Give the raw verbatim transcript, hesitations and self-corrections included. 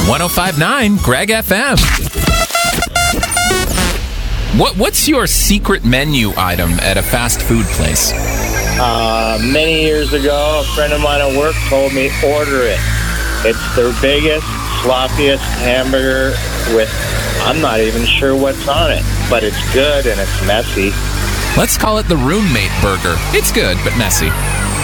one oh five point nine Greg F M. What What's your secret menu item at a fast food place? Uh, many years ago, a friend of mine at work told me, order it. It's their biggest, sloppiest hamburger with, I'm not even sure what's on it, but it's good and it's messy. Let's call it the roommate burger. It's good, but messy.